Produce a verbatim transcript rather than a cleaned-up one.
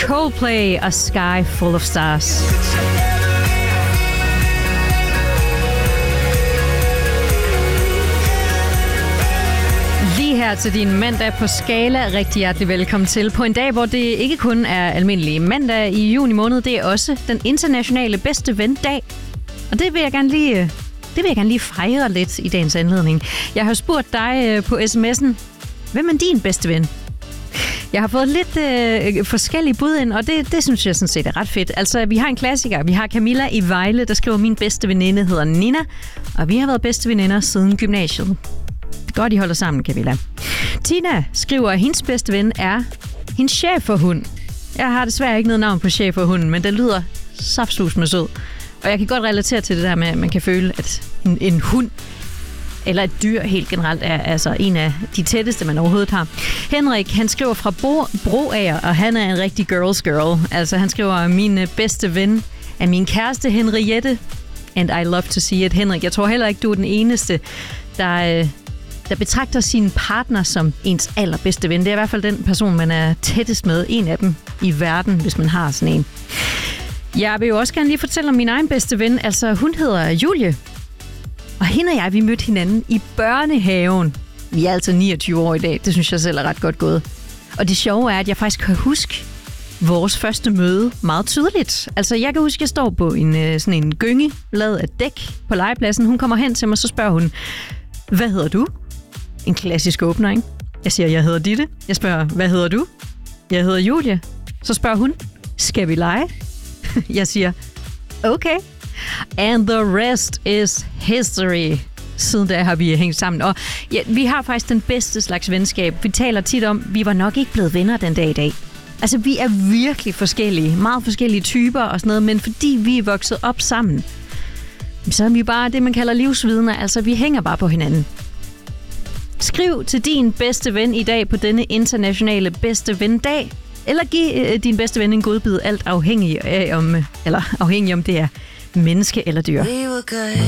Coldplay og Sky Full of Stars. Lige her til din mandag på Skala. Rigtig hjertelig velkommen til. På en dag, hvor det ikke kun er almindelig mandag i juni måned, det er også den internationale bedste ven-dag. Og det vil jeg gerne lige, det vil jeg gerne lige fejre lidt i dagens anledning. Jeg har spurgt dig på sms'en, hvem er din bedste ven? Jeg har fået lidt øh, forskellige bud ind, og det, det synes jeg sådan set er ret fedt. Altså, vi har en klassiker. Vi har Camilla i Vejle, der skriver, min bedste veninde hedder Nina, og vi har været bedste veninder siden gymnasiet. Godt, I holder sammen, Camilla. Tina skriver, at hendes bedste ven er hendes schæferhund. Jeg har desværre ikke noget navn på schæferhunden, men det lyder saftsus med sød. Og jeg kan godt relatere til det der med, at man kan føle, at en, en hund eller et dyr helt generelt er altså en af de tætteste, man overhovedet har. Henrik, han skriver fra Bro, Broager, og han er en rigtig girls girl. Altså, han skriver, min bedste ven er min kæreste Henriette, and I love to see it. Henrik, jeg tror heller ikke, du er den eneste, der, der betragter sin partner som ens allerbedste ven. Det er i hvert fald den person, man er tættest med. En af dem i verden, hvis man har sådan en. Jeg vil jo også gerne lige fortælle om min egen bedste ven. Altså, hun hedder Julie. Og hende og jeg, vi mødte hinanden i børnehaven. Vi er altså niogtyve år i dag. Det synes jeg selv er ret godt gået. Og det sjove er, at jeg faktisk kan huske vores første møde meget tydeligt. Altså, jeg kan huske, at jeg står på en, sådan en gynge, lavet af dæk på legepladsen. Hun kommer hen til mig, så spørger hun, hvad hedder du? En klassisk åbner, ikke? Jeg siger, jeg hedder Ditte. Jeg spørger, hvad hedder du? Jeg hedder Julie. Så spørger hun, skal vi lege? Jeg siger, okay. And the rest is history. Siden da har vi hængt sammen. Og ja, vi har faktisk den bedste slags venskab. Vi taler tit om, vi var nok ikke blevet venner den dag i dag. Altså, vi er virkelig forskellige. Meget forskellige typer og sådan noget. Men fordi vi er vokset op sammen, så er vi bare det, man kalder livsvidner. Altså, vi hænger bare på hinanden. Skriv til din bedste ven i dag på denne internationale bedste ven-dag. Eller giv øh, din bedste ven en godbid, alt afhængig af om, eller afhængig om det er menneske eller dyr.